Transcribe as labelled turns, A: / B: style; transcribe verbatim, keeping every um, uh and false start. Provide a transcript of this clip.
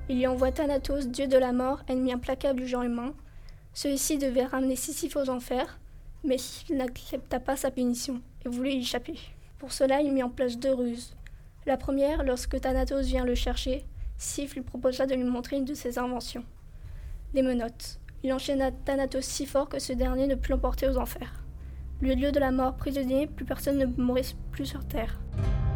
A: Il lui envoie Thanatos, dieu de la mort, ennemi implacable du genre humain. Celui-ci devait ramener Sisyphe aux enfers, mais Sisyphe n'accepta pas sa punition et voulait y échapper. Pour cela, il mit en place deux ruses. La première, lorsque Thanatos vient le chercher, Sisyphe lui proposa de lui montrer une de ses inventions, les menottes. Il enchaîna Thanatos si fort que ce dernier ne put l'emporter aux enfers. Le dieu de la mort prisonnier, plus personne ne mourrait plus sur terre.